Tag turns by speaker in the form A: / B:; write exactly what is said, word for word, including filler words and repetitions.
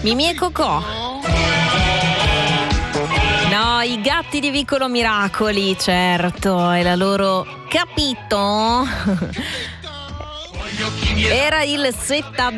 A: Mimì e Cocò. No, i gatti di Vicolo Miracoli, certo, e la loro Capito. Era il settanta